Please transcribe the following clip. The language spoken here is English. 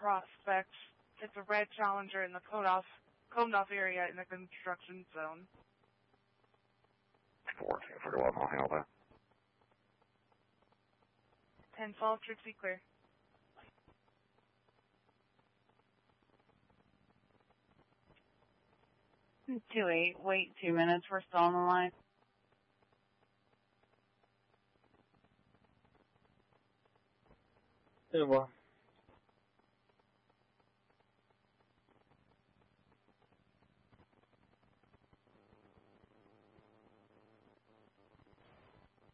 prospect. It's a red Challenger in the Konoff area in the construction zone. 14 for 11, I'll handle that. 10-12, Trixie, clear. 2-8, wait 2 minutes, we're still on the line. Well,